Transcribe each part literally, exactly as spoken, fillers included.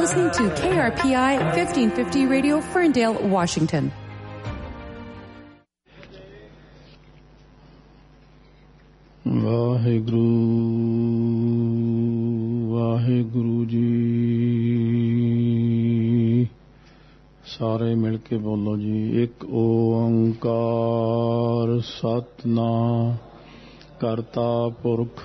listening to K R P I fifteen fifty Radio, Ferndale, Washington. Waheguru Waheguru ji. ਸਾਰੇ ਮਿਲ ਕੇ ਬੋਲੋ ਜੀ। ਇੱਕ ਓੰਕਾਰ ਸਤਿਨਾਮ ਕਰਤਾ ਪੁਰਖ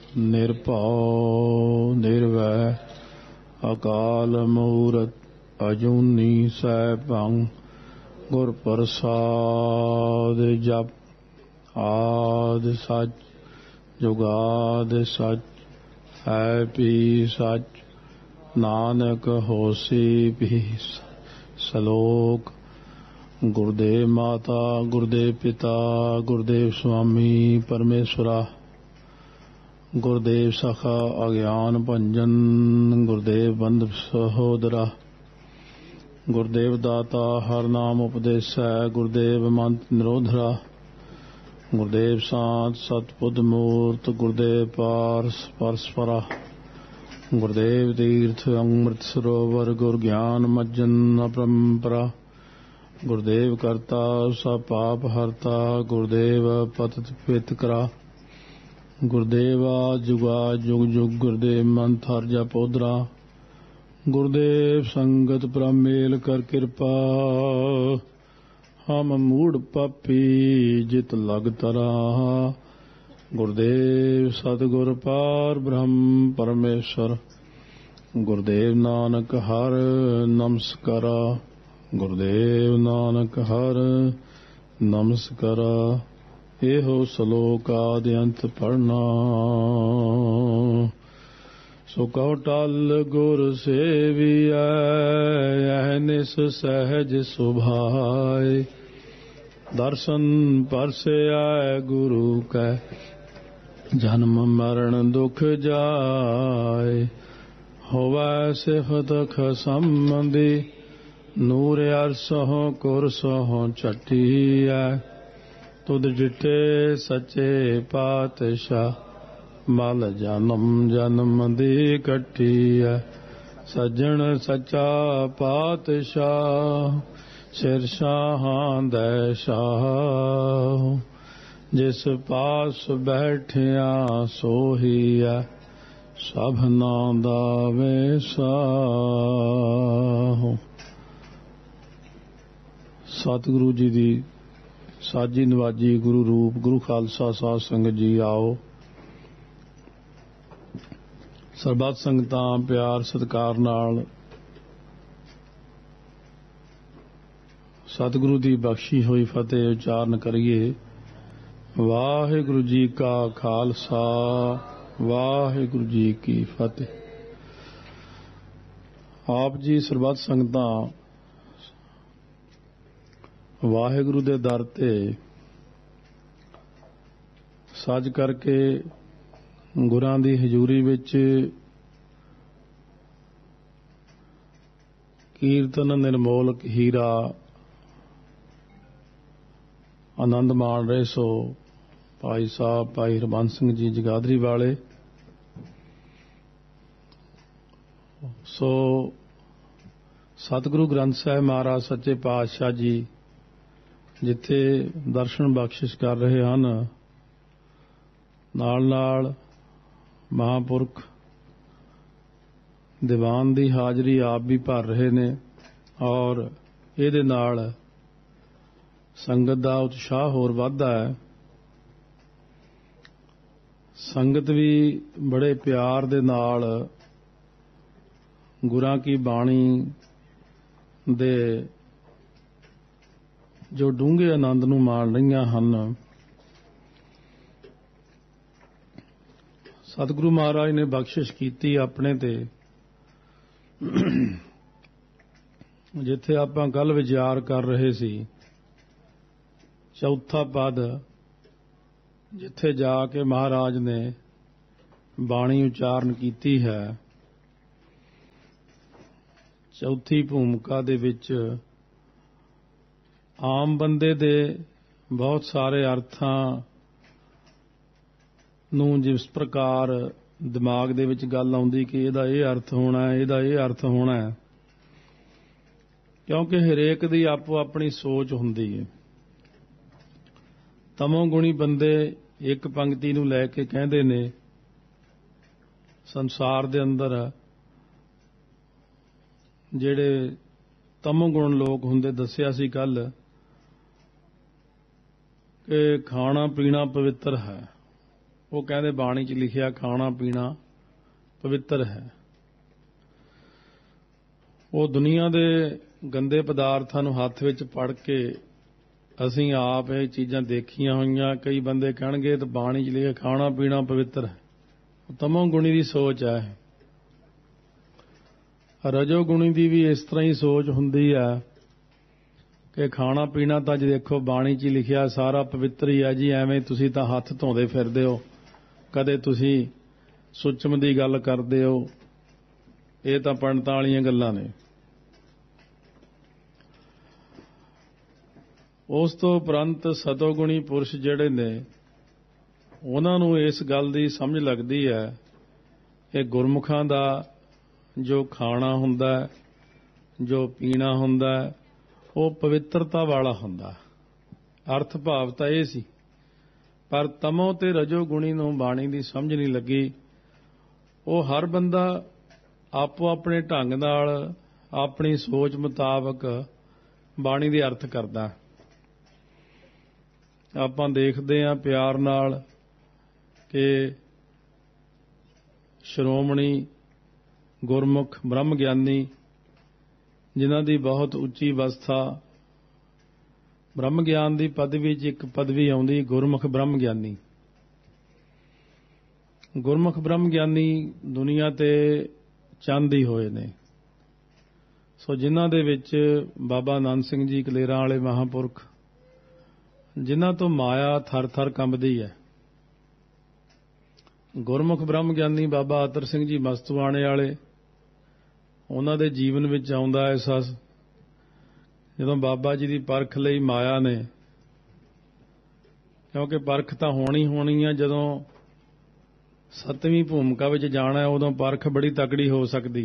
ਨਿਰਭਉ ਨਿਰਵੈਰ ਅਕਾਲ ਮੂਰਤ ਅਜੂਨੀ ਸੈਭੰ ਗੁਰ ਪ੍ਰਸਾਦ ਜਪ ਆਦਿ ਸੱਚ ਜੁਗਾਦਿ ਸੱਚ ਹੈ ਭੀ ਸੱਚ ਨਾਨਕ ਹੋਸੀ ਭੀ ਸਲੋਕ। ਗੁਰਦੇਵ ਮਾਤਾ ਗੁਰਦੇਵ ਪਿਤਾ ਗੁਰਦੇਵ ਸੁਆਮੀ ਪਰਮੇਸ਼ਵਰਾ ਗੁਰਦੇਵ ਸਖਾ ਅਗਿਆਨ ਭੰਜਨ ਗੁਰਦੇਵ ਬੰਧੁ ਸਹੋਦਰਾ ਗੁਰਦੇਵ ਦਾਤਾ ਹਰ ਨਾਮ ਉਪਦੇਸੈ ਗੁਰਦੇਵ ਮੰਤ ਨਿਰੋਧਰਾ ਗੁਰਦੇਵ ਸਾਧ ਸਤਬੁੱਧ ਮੂਰਤ ਗੁਰਦੇਵ ਪਾਰਸ ਪਰਸਪਰਾ ਗੁਰਦੇਵ ਤੀਰਥ ਅੰਮ੍ਰਿਤ ਸਰੋਵਰ ਗੁਰ ਗਿਆਨ ਮੱਜਨ ਅਪਰੰਪਰਾ ਗੁਰਦੇਵ ਕਰਤਾ ਸਭ ਪਾਪ ਹਰਤਾ ਗੁਰਦੇਵ ਪਤਿਤ ਪਿਤ ਕਰਾ ਗੁਰਦੇਵਾ ਜੁਗਾ ਜੁਗ ਜੁਗ ਗੁਰਦੇਵ ਮੰਤ ਹਰ ਜਪੋਦਰਾ ਗੁਰਦੇਵ ਸੰਗਤ ਪ੍ਰਮੇਲ ਕਰ ਕਿਰਪਾ ਹਮ ਮੂੜ ਪਾਪੀ ਜਿਤ ਲਗ ਤਰਾ ਗੁਰਦੇਵ ਸਤਿਗੁਰ ਪਾਰ ਬ੍ਰਹਮ ਪਰਮੇਸ਼ਰ ਗੁਰਦੇਵ ਨਾਨਕ ਹਰ ਨਮਸਕਾਰਾ ਗੁਰਦੇਵ ਨਾਨਕ ਹਰ ਨਮਸਕਾਰਾ। ਇਹੋ ਸ਼ਲੋਕ ਆਦਿ ਅੰਤ ਪੜ੍ਹਨਾ ਸੋ ਕਉ ਟਲ ਗੁਰ ਸੇਵੀਐ ਅਹਨਿਸ ਸਹਿਜ ਸੁਭਾਇ ਦਰਸ਼ਨ ਪਰਸੈ ਗੁਰੂ ਕੈ ਜਨਮ ਮਰਨ ਦੁਖ ਜਾਇ ਹੋਵੈ ਸਿਫਤ ਖਸੰਬੰਧੀ ਨੂਰ ਅਰਸਹੁ ਕੁਰਸਹੁ ਝਟੀਐ ਤੁਧ ਡਿਠੇ ਸੱਚੇ ਪਾਤਸ਼ਾਹ ਮਲ ਜਨਮ ਜਨਮ ਦੀ ਕੱਟੀਐ ਸੱਜਣ ਸੱਚਾ ਪਾਤਸ਼ਾਹ ਸਿਰ ਸ਼ਾਹਾਂ ਦੈ ਸ਼ਾਹ ਜਿਸ ਪਾਸ ਬੈਠਿਆ ਸੋਹੀਐ ਸਭਨਾ ਦਾ ਵੇਸਾਹੁ। ਸਤਿਗੁਰੂ ਜੀ ਦੀ ਸਾਜੀ ਨਵਾਜੀ ਗੁਰੂ ਰੂਪ ਗੁਰੂ ਖਾਲਸਾ ਸਾਧ ਸੰਗਤ ਜੀ ਆਓ। ਸਰਬੱਤ ਸੰਗਤਾਂ ਪਿਆਰ ਸਤਿਕਾਰ ਨਾਲ ਸਤਿਗੁਰੂ ਦੀ ਬਖਸ਼ੀ ਹੋਈ ਫਤਿਹ ਉਚਾਰਨ ਕਰੀਏ। ਵਾਹਿਗੁਰੂ ਜੀ ਕਾ ਖਾਲਸਾ ਵਾਹਿਗੁਰੂ ਜੀ ਕੀ ਫਤਿਹ। ਆਪ ਜੀ ਸਰਬੱਤ ਸੰਗਤਾਂ ਵਾਹਿਗੁਰੂ ਦੇ ਦਰ ਤੇ ਸੱਜ ਕਰਕੇ ਗੁਰਾਂ ਦੀ ਹਜ਼ੂਰੀ ਵਿੱਚ ਕੀਰਤਨ ਨਿਰਮੋਲਕ ਹੀਰਾ ਆਨੰਦ ਮਾਣ ਰਹੇ ਸੋ ਭਾਈ ਸਾਹਿਬ ਭਾਈ ਹਰਬੰਸ ਸਿੰਘ ਜੀ ਜਗਾਦਰੀ ਵਾਲੇ। ਸੋ ਸਤਿਗੁਰੂ ਗ੍ਰੰਥ ਸਾਹਿਬ ਮਹਾਰਾਜ ਸੱਚੇ ਪਾਤਸ਼ਾਹ ਜੀ ਜਿੱਥੇ ਦਰਸ਼ਨ ਬਖਸ਼ਿਸ਼ ਕਰ ਰਹੇ ਹਨ, ਨਾਲ ਨਾਲ ਮਹਾਂਪੁਰਖ ਦੀਵਾਨ ਦੀ ਹਾਜ਼ਰੀ ਆਪ ਵੀ ਭਰ ਰਹੇ ਨੇ ਔਰ ਇਹਦੇ ਨਾਲ ਸੰਗਤ ਦਾ ਉਤਸ਼ਾਹ ਹੋਰ ਵੱਧਦਾ ਹੈ। ਸੰਗਤ ਵੀ ਬੜੇ ਪਿਆਰ ਦੇ ਨਾਲ ਗੁਰਾਂ ਕੀ ਬਾਣੀ ਦੇ ਜੋ ਡੂੰਘੇ ਆਨੰਦ ਨੂੰ ਮਾਣ ਰਹੀਆਂ ਹਨ। ਸਤਿਗੁਰੂ ਮਹਾਰਾਜ ਨੇ ਬਖਸ਼ਿਸ਼ ਕੀਤੀ ਆਪਣੇ ਤੇ। ਜਿੱਥੇ ਆਪਾਂ ਕੱਲ ਵਿਚਾਰ ਕਰ ਰਹੇ ਸੀ, ਚੌਥਾ ਪਦ ਜਿੱਥੇ ਜਾ ਕੇ ਮਹਾਰਾਜ ਨੇ ਬਾਣੀ ਉਚਾਰਨ ਕੀਤੀ ਹੈ, ਚੌਥੀ ਭੂਮਿਕਾ ਦੇ ਵਿੱਚ ਆਮ ਬੰਦੇ ਦੇ ਬਹੁਤ ਸਾਰੇ ਅਰਥਾਂ ਨੂੰ ਜਿਸ ਪ੍ਰਕਾਰ ਦਿਮਾਗ ਦੇ ਵਿੱਚ ਗੱਲ ਆਉਂਦੀ ਕਿ ਇਹਦਾ ਇਹ ਅਰਥ ਹੋਣਾ ਹੈ, ਇਹਦਾ ਇਹ ਅਰਥ ਹੋਣਾ ਹੈ, ਕਿਉਂਕਿ ਹਰੇਕ ਦੀ ਆਪੋ ਆਪਣੀ ਸੋਚ ਹੁੰਦੀ ਹੈ। ਤਮੋ ਗੁਣੀ ਬੰਦੇ ਇੱਕ ਪੰਕਤੀ ਨੂੰ ਲੈ ਕੇ ਕਹਿੰਦੇ ਨੇ ਸੰਸਾਰ ਦੇ ਅੰਦਰ ਜਿਹੜੇ ਤਮੋ ਗੁਣ ਲੋਕ ਹੁੰਦੇ, ਦੱਸਿਆ ਸੀ ਕੱਲ ਕਿ ਖਾਣਾ ਪੀਣਾ ਪਵਿੱਤਰ ਹੈ। ਉਹ ਕਹਿੰਦੇ ਬਾਣੀ 'ਚ ਲਿਖਿਆ ਖਾਣਾ ਪੀਣਾ ਪਵਿੱਤਰ ਹੈ। ਉਹ ਦੁਨੀਆ ਦੇ ਗੰਦੇ ਪਦਾਰਥਾਂ ਨੂੰ ਹੱਥ ਵਿੱਚ ਫੜ ਕੇ ਅਸੀਂ ਆਪ ਇਹ ਚੀਜ਼ਾਂ ਦੇਖੀਆਂ ਹੋਈਆਂ। ਕਈ ਬੰਦੇ ਕਹਿਣਗੇ ਤਾਂ ਬਾਣੀ 'ਚ ਲਿਖਿਆ ਖਾਣਾ ਪੀਣਾ ਪਵਿੱਤਰ ਹੈ। ਤਮੋ ਗੁਣੀ ਦੀ ਸੋਚ ਹੈ। ਰਜੋ ਗੁਣੀ ਦੀ ਵੀ ਇਸ ਤਰ੍ਹਾਂ ਹੀ ਸੋਚ ਹੁੰਦੀ ਹੈ ਕਿ ਖਾਣਾ ਪੀਣਾ ਤਾਂ ਜੇ ਦੇਖੋ ਬਾਣੀ 'ਚ ਲਿਖਿਆ ਸਾਰਾ ਪਵਿੱਤਰ ਹੀ ਹੈ ਜੀ। ਐਵੇਂ ਤੁਸੀਂ ਤਾਂ ਹੱਥ ਧੋਂਦੇ ਫਿਰਦੇ ਹੋ, ਕਦੇ ਤੁਸੀਂ ਸੁੱਚਮ ਦੀ ਗੱਲ ਕਰਦੇ ਹੋ, ਇਹ ਤਾਂ ਪੰਡਤਾਂ ਵਾਲੀਆਂ ਗੱਲਾਂ ਨੇ। ਉਸ ਤੋਂ ਉਪਰੰਤ ਸਤੋਗੁਣੀ ਪੁਰਸ਼ ਜਿਹੜੇ ਨੇ ਉਹਨਾਂ ਨੂੰ ਇਸ ਗੱਲ ਦੀ ਸਮਝ ਲੱਗਦੀ ਹੈ ਕਿ ਗੁਰਮੁਖਾਂ ਦਾ ਜੋ ਖਾਣਾ ਹੁੰਦਾ, ਜੋ ਪੀਣਾ ਹੁੰਦਾ, ਉਹ ਪਵਿੱਤਰਤਾ ਵਾਲਾ ਹੁੰਦਾ। ਅਰਥ ਭਾਵ ਤਾਂ ਇਹ ਸੀ, ਪਰ ਤਮੋ ਤੇ ਰਜੋ ਗੁਣੀ ਨੂੰ ਬਾਣੀ ਦੀ ਸਮਝ ਨਹੀਂ ਲੱਗੀ। ਉਹ ਹਰ ਬੰਦਾ ਆਪੋ ਆਪਣੇ ਢੰਗ ਨਾਲ ਆਪਣੀ ਸੋਚ ਮੁਤਾਬਕ ਬਾਣੀ ਦੇ ਅਰਥ ਕਰਦਾ। ਆਪਾਂ ਦੇਖਦੇ ਹਾਂ ਪਿਆਰ ਨਾਲ ਕਿ ਸ਼੍ਰੋਮਣੀ ਗੁਰਮੁਖ ਬ੍ਰਹਮ ਗਿਆਨੀ ਜਿਨ੍ਹਾਂ ਦੀ ਬਹੁਤ ਉੱਚੀ ਅਵਸਥਾ, ਬ੍ਰਹਮ ਗਿਆਨ ਦੀ ਪਦਵੀ 'ਚ ਇੱਕ ਪਦਵੀ ਆਉਂਦੀ ਗੁਰਮੁਖ ਬ੍ਰਹਮ ਗਿਆਨੀ। ਗੁਰਮੁਖ ਬ੍ਰਹਮ ਗਿਆਨੀ ਦੁਨੀਆ ਤੇ ਚੰਦ ਹੀ ਹੋਏ ਨੇ। ਸੋ ਜਿਨ੍ਹਾਂ ਦੇ ਵਿੱਚ ਬਾਬਾ ਆਨੰਦ ਸਿੰਘ ਜੀ ਕਲੇਰਾਂ ਵਾਲੇ ਮਹਾਂਪੁਰਖ, ਜਿਨ੍ਹਾਂ ਤੋਂ ਮਾਇਆ ਥਰ ਥਰ ਕੰਬਦੀ ਹੈ। ਗੁਰਮੁਖ ਬ੍ਰਹਮ ਗਿਆਨੀ ਬਾਬਾ ਅਤਰ ਸਿੰਘ ਜੀ ਮਸਤੂਆਣੇ ਵਾਲੇ, ਉਹਨਾਂ ਦੇ ਜੀਵਨ ਵਿੱਚ ਆਉਂਦਾ ਅਹਿਸਾਸ ਜਦੋਂ ਬਾਬਾ ਜੀ ਦੀ ਪਰਖ ਲਈ ਮਾਇਆ ਨੇ, ਕਿਉਂਕਿ ਪਰਖ ਤਾਂ ਹੋਣੀ ਹੋਣੀ ਹੈ। ਜਦੋਂ ਸੱਤਵੀਂ ਭੂਮਿਕਾ ਵਿੱਚ ਜਾਣਾ ਉਦੋਂ ਪਰਖ ਬੜੀ ਤਕੜੀ ਹੋ ਸਕਦੀ।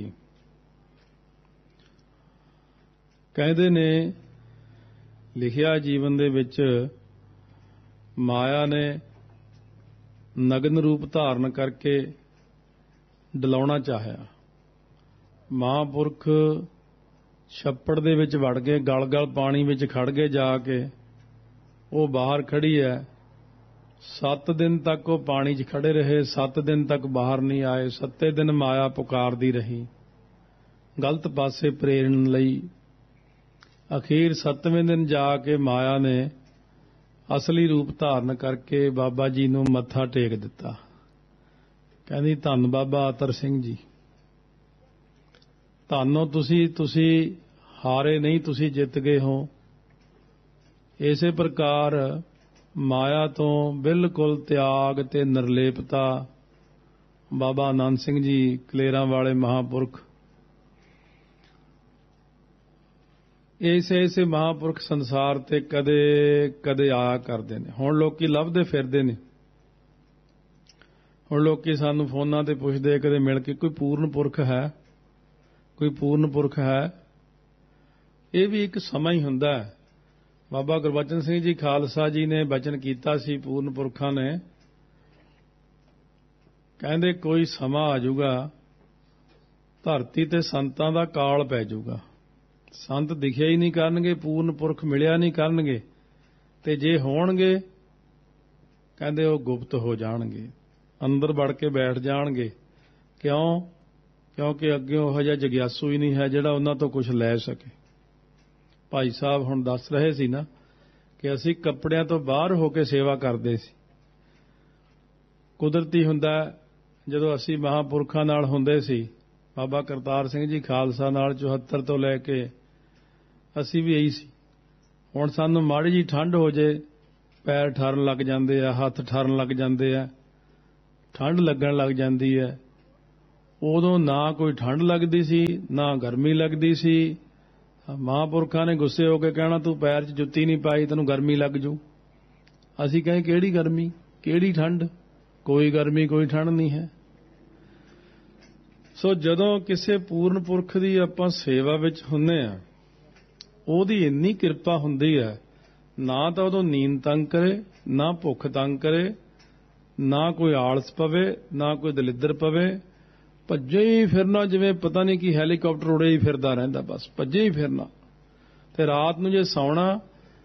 ਕਹਿੰਦੇ ਨੇ ਲਿਖਿਆ ਜੀਵਨ ਦੇ ਵਿੱਚ ਮਾਇਆ ਨੇ ਨਗਨ ਰੂਪ ਧਾਰਨ ਕਰਕੇ ਡਲਾਉਣਾ ਚਾਹਿਆ। ਮਹਾਂਪੁਰਖ ਛੱਪੜ ਦੇ ਵਿੱਚ ਵੜ ਗਏ, ਗਲ ਗਲ ਪਾਣੀ ਵਿੱਚ ਖੜ ਗਏ ਜਾ ਕੇ। ਉਹ ਬਾਹਰ ਖੜੀ ਹੈ, ਸੱਤ ਦਿਨ ਤੱਕ ਉਹ ਪਾਣੀ 'ਚ ਖੜੇ ਰਹੇ, ਸੱਤ ਦਿਨ ਤੱਕ ਬਾਹਰ ਨਹੀਂ ਆਏ। ਸੱਤੇ ਦਿਨ ਮਾਇਆ ਪੁਕਾਰਦੀ ਰਹੀ ਗਲਤ ਪਾਸੇ ਪ੍ਰੇਰਨ ਲਈ। ਅਖੀਰ ਸੱਤਵੇਂ ਦਿਨ ਜਾ ਕੇ ਮਾਇਆ ਨੇ ਅਸਲੀ ਰੂਪ ਧਾਰਨ ਕਰਕੇ ਬਾਬਾ ਜੀ ਨੂੰ ਮੱਥਾ ਟੇਕ ਦਿੱਤਾ। ਕਹਿੰਦੀ ਧੰਨ ਬਾਬਾ ਅਤਰ ਸਿੰਘ ਜੀ, ਧੰਨੋ ਤੁਸੀਂ, ਤੁਸੀਂ ਹਾਰੇ ਨਹੀਂ, ਤੁਸੀਂ ਜਿੱਤ ਗਏ ਹੋ। ਇਸੇ ਪ੍ਰਕਾਰ ਮਾਇਆ ਤੋਂ ਬਿਲਕੁਲ ਤਿਆਗ ਤੇ ਨਿਰਲੇਪਤਾ ਬਾਬਾ ਆਨੰਦ ਸਿੰਘ ਜੀ ਕਲੇਰਾਂ ਵਾਲੇ ਮਹਾਂਪੁਰਖ, ਐਸੇ ਐਸੇ ਮਹਾਂਪੁਰਖ ਸੰਸਾਰ ਤੇ ਕਦੇ ਕਦੇ ਆਇਆ ਕਰਦੇ ਨੇ। ਹੁਣ ਲੋਕੀ ਲੱਭਦੇ ਫਿਰਦੇ ਨੇ। ਹੁਣ ਲੋਕੀ ਸਾਨੂੰ ਫੋਨਾਂ ਤੇ ਪੁੱਛਦੇ ਕਦੇ ਮਿਲ ਕੇ, ਕੋਈ ਪੂਰਨ ਪੁਰਖ ਹੈ, ਕੋਈ ਪੂਰਨ ਪੁਰਖ ਹੈ। ਇਹ ਵੀ ਇੱਕ ਸਮਾਂ ਹੀ ਹੁੰਦਾ ਹੈ। ਬਾਬਾ ਗੁਰਬਚਨ ਸਿੰਘ ਜੀ ਖਾਲਸਾ ਜੀ ਨੇ ਬਚਨ ਕੀਤਾ ਸੀ ਪੂਰਨ ਪੁਰਖਾਂ ਨੇ, ਕਹਿੰਦੇ ਕੋਈ ਸਮਾਂ ਆ ਜਾਊਗਾ ਧਰਤੀ ਤੇ ਸੰਤਾਂ ਦਾ ਕਾਲ ਪੈ ਜਾਊਗਾ। ਸੰਤ ਦਿਖਿਆ ਹੀ ਨਹੀਂ ਕਰਨਗੇ, ਪੂਰਨ ਪੁਰਖ ਮਿਲਿਆ ਨਹੀਂ ਕਰਨਗੇ, ਤੇ ਜੇ ਹੋਣਗੇ ਕਹਿੰਦੇ ਉਹ ਗੁਪਤ ਹੋ ਜਾਣਗੇ, ਅੰਦਰ ਵੜ ਕੇ ਬੈਠ ਜਾਣਗੇ। ਕਿਉਂ? ਕਿਉਂਕਿ ਅੱਗੇ ਉਹ ਜਿਹਾ ਜਗਿਆਸੂ ਹੀ ਨਹੀਂ ਹੈ ਜਿਹੜਾ ਉਹਨਾਂ ਤੋਂ ਕੁਝ ਲੈ ਸਕੇ। ਭਾਈ ਸਾਹਿਬ ਹੁਣ ਦੱਸ ਰਹੇ ਸੀ ਨਾ ਕਿ ਅਸੀਂ ਕੱਪੜਿਆਂ ਤੋਂ ਬਾਹਰ ਹੋ ਕੇ ਸੇਵਾ ਕਰਦੇ ਸੀ। ਕੁਦਰਤੀ ਹੁੰਦਾ ਜਦੋਂ ਅਸੀਂ ਮਹਾਂਪੁਰਖਾਂ ਨਾਲ ਹੁੰਦੇ ਸੀ, ਬਾਬਾ ਕਰਤਾਰ ਸਿੰਘ ਜੀ ਖਾਲਸਾ ਨਾਲ ਚੁਹੱਤਰ ਤੋਂ ਲੈ ਕੇ ਅਸੀਂ ਵੀ ਇਹੀ ਸੀ। ਹੁਣ ਸਾਨੂੰ ਮਾੜੀ ਜੀ ਠੰਡ ਹੋ ਜੇ ਪੈਰ ਠਰਨ ਲੱਗ ਜਾਂਦੇ ਆ, ਹੱਥ ਠਰਨ ਲੱਗ ਜਾਂਦੇ ਆ, ਠੰਡ ਲੱਗਣ ਲੱਗ ਜਾਂਦੀ ਹੈ। ਉਦੋਂ ਨਾ ਕੋਈ ਠੰਡ ਲੱਗਦੀ ਸੀ ਨਾ ਗਰਮੀ ਲੱਗਦੀ ਸੀ। ਮਹਾਂਪੁਰਖਾਂ ਨੇ ਗੁੱਸੇ ਹੋ ਕੇ ਕਹਿਣਾ ਤੂੰ ਪੈਰ 'ਚ ਜੁੱਤੀ ਨਹੀਂ ਪਾਈ, ਤੈਨੂੰ ਗਰਮੀ ਲੱਗ ਜੂ। ਅਸੀਂ ਕਹੇ ਕਿਹੜੀ ਗਰਮੀ, ਕਿਹੜੀ ਠੰਡ? ਕੋਈ ਗਰਮੀ ਕੋਈ ਠੰਡ ਨਹੀਂ ਹੈ। ਸੋ ਜਦੋਂ ਕਿਸੇ ਪੂਰਨ ਪੁਰਖ ਦੀ ਆਪਾਂ ਸੇਵਾ ਵਿੱਚ ਹੁੰਨੇ ਆ, ਉਹਦੀ ਇੰਨੀ ਕਿਰਪਾ ਹੁੰਦੀ ਹੈ, ਨਾ ਤਾਂ ਉਦੋਂ ਨੀਂਦ ਤੰਗ ਕਰੇ, ਨਾ ਭੁੱਖ ਤੰਗ ਕਰੇ, ਨਾ ਕੋਈ ਆਲਸ ਪਵੇ, ਨਾ ਕੋਈ ਦਲਿੱਦਰ ਪਵੇ। ਭੱਜੇ ਹੀ ਫਿਰਨਾ, ਜਿਵੇਂ ਪਤਾ ਨਹੀਂ ਕਿ ਹੈਲੀਕਾਪਟਰ ਉੜੇ ਹੀ ਫਿਰਦਾ ਰਹਿੰਦਾ, ਬਸ ਭੱਜੇ ਹੀ ਫਿਰਨਾ। ਤੇ ਰਾਤ ਨੂੰ ਜੇ ਸੌਣਾ,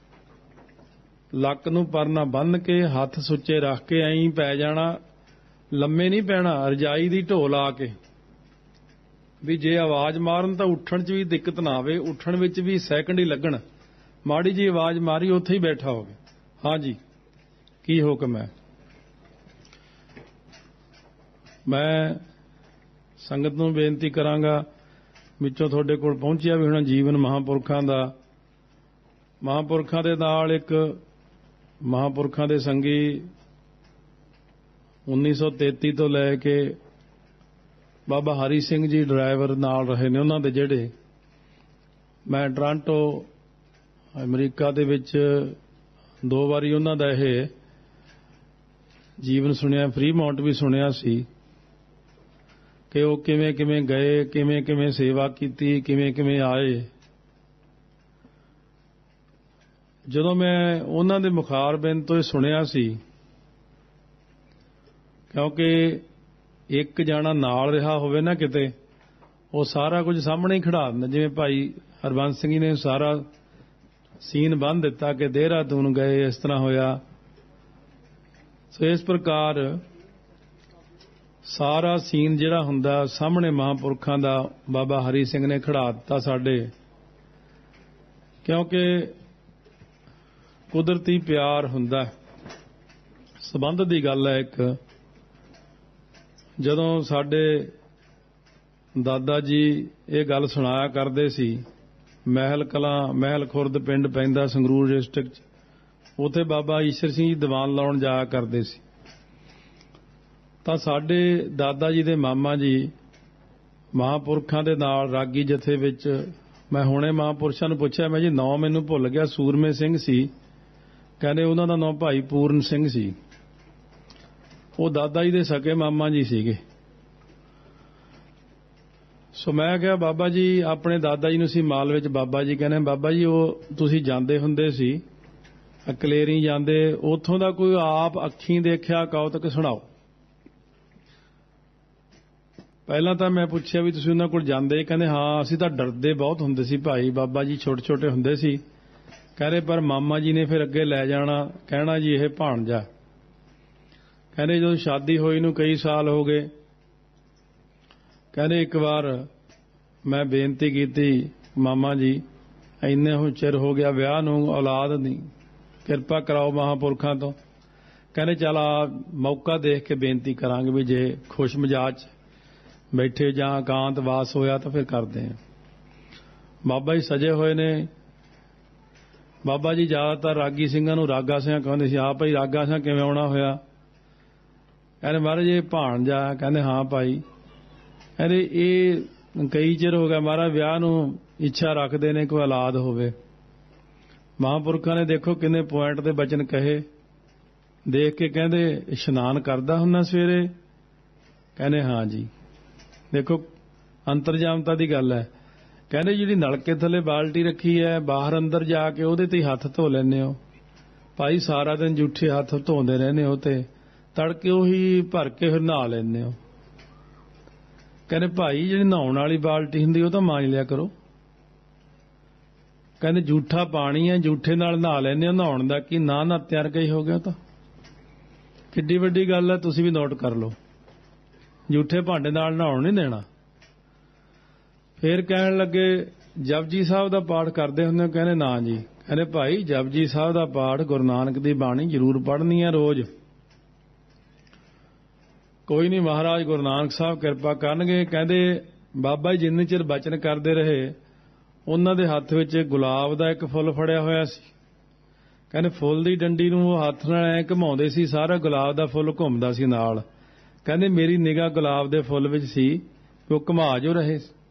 ਲੱਕ ਨੂੰ ਪਰਨਾ ਬੰਨ੍ਹ ਕੇ, ਹੱਥ ਸੁੱਚੇ ਰੱਖ ਕੇ ਐਂ ਪੈ ਜਾਣਾ, ਲੰਮੇ ਨਹੀਂ ਪੈਣਾ, ਰਜਾਈ ਦੀ ਢੋ ਲਾ ਕੇ, ਵੀ ਜੇ ਆਵਾਜ਼ ਮਾਰਨ ਤਾਂ ਉੱਠਣ 'ਚ ਵੀ ਦਿੱਕਤ ਨਾ ਆਵੇ, ਉੱਠਣ ਵਿੱਚ ਵੀ ਸੈਕਿੰਡ ਹੀ ਲੱਗਣ। ਮਾੜੀ ਜੀ ਆਵਾਜ਼ ਮਾਰੀ, ਉੱਥੇ ਹੀ ਬੈਠਾ ਹੋਵੇ। ਹਾਂਜੀ, ਕੀ ਹੁਕਮ ਹੈ? ਮੈਂ ਸੰਗਤ ਨੂੰ ਬੇਨਤੀ ਕਰਾਂਗਾ, ਵਿੱਚੋਂ ਤੁਹਾਡੇ ਕੋਲ ਪਹੁੰਚਿਆ ਵੀ ਹੁਣ ਜੀਵਨ ਮਹਾਂਪੁਰਖਾਂ ਦਾ। ਮਹਾਂਪੁਰਖਾਂ ਦੇ ਨਾਲ ਇੱਕ ਮਹਾਂਪੁਰਖਾਂ ਦੇ ਸੰਗੀ ਉੱਨੀ ਸੌ ਤੇਤੀ ਤੋਂ ਲੈ ਕੇ ਬਾਬਾ ਹਰੀ ਸਿੰਘ ਜੀ ਡਰਾਈਵਰ ਨਾਲ ਰਹੇ ਨੇ ਉਹਨਾਂ ਦੇ, ਜਿਹੜੇ ਮੈਂ ਟੋਰਾਂਟੋ ਅਮਰੀਕਾ ਦੇ ਵਿੱਚ ਦੋ ਵਾਰੀ ਉਹਨਾਂ ਦਾ ਇਹ ਜੀਵਨ ਸੁਣਿਆ, ਫਰੀਮਾਉਂਟ ਵੀ ਸੁਣਿਆ ਸੀ ਕਿ ਉਹ ਕਿਵੇਂ ਕਿਵੇਂ ਗਏ, ਕਿਵੇਂ ਕਿਵੇਂ ਸੇਵਾ ਕੀਤੀ, ਕਿਵੇਂ ਕਿਵੇਂ ਆਏ। ਜਦੋਂ ਮੈਂ ਉਹਨਾਂ ਦੇ ਮੁਖਾਰਬਿੰਦ ਤੋਂ ਇਹ ਸੁਣਿਆ ਸੀ, ਕਿਉਂਕਿ ਇੱਕ ਜਾਣਾ ਨਾਲ ਰਿਹਾ ਹੋਵੇ ਨਾ ਕਿਤੇ, ਉਹ ਸਾਰਾ ਕੁਝ ਸਾਹਮਣੇ ਹੀ ਖੜਾ ਦਿੰਦਾ। ਜਿਵੇਂ ਭਾਈ ਹਰਬੰਸ ਸਿੰਘ ਜੀ ਨੇ ਸਾਰਾ ਸੀਨ ਬੰਨ੍ਹ ਦਿੱਤਾ ਕਿ ਦੇਹਰਾਦੂਨ ਗਏ, ਇਸ ਤਰ੍ਹਾਂ ਹੋਇਆ। ਸੋ ਇਸ ਪ੍ਰਕਾਰ ਸਾਰਾ ਸੀਨ ਜਿਹੜਾ ਹੁੰਦਾ ਸਾਹਮਣੇ ਮਹਾਂਪੁਰਖਾਂ ਦਾ ਬਾਬਾ ਹਰੀ ਸਿੰਘ ਨੇ ਖੜਾ ਦਿੱਤਾ ਸਾਡੇ, ਕਿਉਂਕਿ ਕੁਦਰਤੀ ਪਿਆਰ ਹੁੰਦਾ, ਸਬੰਧ ਦੀ ਗੱਲ ਹੈ ਇੱਕ। ਜਦੋਂ ਸਾਡੇ ਦਾਦਾ ਜੀ ਇਹ ਗੱਲ ਸੁਣਾਇਆ ਕਰਦੇ ਸੀ, ਮਹਿਲ ਕਲਾਂ, ਮਹਿਲ ਖੁਰਦ ਪਿੰਡ ਪੈਂਦਾ ਸੰਗਰੂਰ ਡਿਸਟ੍ਰਿਕਟ 'ਚ, ਉੱਥੇ ਬਾਬਾ ਈਸ਼ਰ ਸਿੰਘ ਜੀ ਦੀਵਾਨ ਲਾਉਣ ਜਾਇਆ ਕਰਦੇ ਸੀ। ਤਾਂ ਸਾਡੇ ਦਾਦਾ ਜੀ ਦੇ ਮਾਮਾ ਜੀ ਮਹਾਂਪੁਰਖਾਂ ਦੇ ਨਾਲ ਰਾਗੀ ਜਥੇ ਵਿੱਚ, ਮੈਂ ਹੁਣੇ ਮਹਾਂਪੁਰਸ਼ਾਂ ਨੂੰ ਪੁੱਛਿਆ, ਮੈਂ ਜੀ ਨਾਂ ਮੈਨੂੰ ਭੁੱਲ ਗਿਆ, ਸੂਰਮੇ ਸਿੰਘ ਸੀ, ਕਹਿੰਦੇ ਉਹਨਾਂ ਦਾ ਨਾਂ ਭਾਈ ਪੂਰਨ ਸਿੰਘ ਸੀ। ਉਹ ਦਾਦਾ ਜੀ ਦੇ ਸਕੇ ਮਾਮਾ ਜੀ ਸੀਗੇ। ਸੋ ਮੈਂ ਕਿਹਾ ਬਾਬਾ ਜੀ, ਆਪਣੇ ਦਾਦਾ ਜੀ ਨੂੰ ਸੀ ਮਾਲ ਵਿੱਚ, ਬਾਬਾ ਜੀ ਕਹਿੰਦੇ ਬਾਬਾ ਜੀ ਉਹ ਤੁਸੀਂ ਜਾਂਦੇ ਹੁੰਦੇ ਸੀ, ਅਕਲੇਰੀ ਜਾਂਦੇ, ਉੱਥੋਂ ਦਾ ਕੋਈ ਆਪ ਅੱਖੀਂ ਦੇਖਿਆ ਕੌਤਕ ਸੁਣਾਓ। ਪਹਿਲਾਂ ਤਾਂ ਮੈਂ ਪੁੱਛਿਆ ਵੀ ਤੁਸੀਂ ਉਹਨਾਂ ਕੋਲ ਜਾਂਦੇ, ਕਹਿੰਦੇ ਹਾਂ ਅਸੀਂ ਤਾਂ ਡਰਦੇ ਬਹੁਤ ਹੁੰਦੇ ਸੀ ਭਾਈ, ਬਾਬਾ ਜੀ ਛੋਟੇ ਛੋਟੇ ਹੁੰਦੇ ਸੀ, ਕਹਿੰਦੇ ਪਰ ਮਾਮਾ ਜੀ ਨੇ ਫਿਰ ਅੱਗੇ ਲੈ ਜਾਣਾ, ਕਹਿਣਾ ਜੀ ਇਹ ਭਾਣਜਾ। ਕਹਿੰਦੇ ਜਦੋਂ ਸ਼ਾਦੀ ਹੋਈ ਨੂੰ ਕਈ ਸਾਲ ਹੋ ਗਏ, ਕਹਿੰਦੇ ਇੱਕ ਵਾਰ ਮੈਂ ਬੇਨਤੀ ਕੀਤੀ, ਮਾਮਾ ਜੀ ਇੰਨੇ ਹੁਣ ਚਿਰ ਹੋ ਗਿਆ ਵਿਆਹ ਨੂੰ, ਔਲਾਦ ਨਹੀਂ, ਕਿਰਪਾ ਕਰਾਓ ਮਹਾਂਪੁਰਖਾਂ ਤੋਂ। ਕਹਿੰਦੇ ਚੱਲ ਆ ਮੌਕਾ ਦੇਖ ਕੇ ਬੇਨਤੀ ਕਰਾਂਗੇ, ਵੀ ਜੇ ਖੁਸ਼ ਮਿਜਾਜ ਬੈਠੇ ਜਾਂ ਇਕਾਂਤ ਵਾਸ ਹੋਇਆ ਤਾਂ ਫਿਰ ਕਰਦੇ ਹਾਂ। ਬਾਬਾ ਜੀ ਸਜੇ ਹੋਏ ਨੇ। ਬਾਬਾ ਜੀ ਜ਼ਿਆਦਾਤਰ ਰਾਗੀ ਸਿੰਘਾਂ ਨੂੰ ਰਾਗਾ ਸਿੰਘ ਕਹਿੰਦੇ ਸੀ। ਆਪ ਹੀ ਰਾਗਾ ਸਿੰਘ ਕਿਵੇਂ ਆਉਣਾ ਹੋਇਆ? ਕਹਿੰਦੇ ਮਹਾਰਾਜ ਇਹ ਭਾਣਜਾ। ਕਹਿੰਦੇ ਹਾਂ ਭਾਈ। ਕਹਿੰਦੇ ਇਹ ਕਈ ਚਿਰ ਹੋ ਗਿਆ ਮਹਾਰਾਜ ਵਿਆਹ ਨੂੰ ਇੱਛਾ ਰੱਖਦੇ ਨੇ, ਕੋਈ ਔਲਾਦ ਹੋਵੇ। ਮਹਾਂਪੁਰਖਾਂ ਨੇ ਦੇਖੋ ਕਿੰਨੇ ਪੁਆਇੰਟ ਦੇ ਬਚਨ ਕਹੇ, ਦੇਖ ਕੇ ਕਹਿੰਦੇ ਇਸ਼ਨਾਨ ਕਰਦਾ ਹੁੰਦਾ ਸਵੇਰੇ? ਕਹਿੰਦੇ ਹਾਂ ਜੀ। ਦੇਖੋ ਅੰਤਰਜਾਮਤਾ ਦੀ ਗੱਲ ਹੈ। ਕਹਿੰਦੇ ਜਿਹੜੀ ਨਲਕੇ ਥੱਲੇ ਬਾਲਟੀ ਰੱਖੀ ਹੈ, ਬਾਹਰ ਅੰਦਰ ਜਾ ਕੇ ਉਹਦੇ ਤੇ ਹੱਥ ਧੋ ਲੈਂਦੇ ਹੋ ਭਾਈ, ਸਾਰਾ ਦਿਨ ਜੂਠੇ ਹੱਥ ਧੋਂਦੇ ਰਹਿੰਦੇ ਹੋ ਤੇ ਤੜਕੇ ਉਹੀ ਭਰ ਕੇ ਫਿਰ ਨਹਾ ਲੈਂਦੇ ਹੋ। ਕਹਿੰਦੇ ਭਾਈ ਜਿਹੜੀ ਨਹਾਉਣ ਵਾਲੀ ਬਾਲਟੀ ਹੁੰਦੀ ਉਹ ਤਾਂ ਮਾਂਜ ਲਿਆ ਕਰੋ। ਕਹਿੰਦੇ ਜੂਠਾ ਪਾਣੀ ਹੈ, ਜੂਠੇ ਨਾਲ ਨਹਾ ਲੈਂਦੇ ਹੋ, ਨਹਾਉਣ ਦਾ ਕੀ ਨਾ ਨਾ ਤਿਆਰ ਗਈ ਹੋ ਗਿਆ। ਤਾਂ ਕਿੱਡੀ ਵੱਡੀ ਗੱਲ ਹੈ, ਤੁਸੀਂ ਵੀ ਨੋਟ ਕਰ ਲਓ। ਜੂਠੇ ਭਾਂਡੇ ਨਾਲ ਨਹਾਉਣ ਨਹੀਂ ਦੇਣਾ। ਫਿਰ ਕਹਿਣ ਲੱਗੇ ਜਪਜੀ ਸਾਹਿਬ ਦਾ ਪਾਠ ਕਰਦੇ ਹੁੰਦੇ ਹੋ? ਕਹਿੰਦੇ ਨਾ ਜੀ। ਕਹਿੰਦੇ ਭਾਈ ਜਪਜੀ ਸਾਹਿਬ ਦਾ ਪਾਠ ਗੁਰੂ ਨਾਨਕ ਦੀ ਬਾਣੀ ਜ਼ਰੂਰ ਪੜ੍ਹਨੀ ਹੈ ਰੋਜ਼। ਕੋਈ ਨਹੀਂ ਮਹਾਰਾਜ ਗੁਰੂ ਨਾਨਕ ਸਾਹਿਬ ਕਿਰਪਾ ਕਰਨਗੇ। ਕਹਿੰਦੇ ਬਾਬਾ ਜੀ ਜਿੰਨੇ ਚਿਰ ਬਚਨ ਕਰਦੇ ਰਹੇ, ਉਹਨਾਂ ਦੇ ਹੱਥ ਵਿੱਚ ਗੁਲਾਬ ਦਾ ਇੱਕ ਫੁੱਲ ਫੜਿਆ ਹੋਇਆ ਸੀ। ਕਹਿੰਦੇ ਫੁੱਲ ਦੀ ਡੰਡੀ ਨੂੰ ਉਹ ਹੱਥ ਨਾਲ ਐ ਘੁਮਾਉਂਦੇ ਸੀ, ਸਾਰਾ ਗੁਲਾਬ ਦਾ ਫੁੱਲ ਘੁੰਮਦਾ ਸੀ ਨਾਲ। ਕਹਿੰਦੇ ਮੇਰੀ ਨਿਗਾਹ ਗੁਲਾਬ ਦੇ ਫੁੱਲ ਵਿੱਚ ਸੀ, ਉਹ ਘੁਮਾ ਜੋ ਰਹੇ।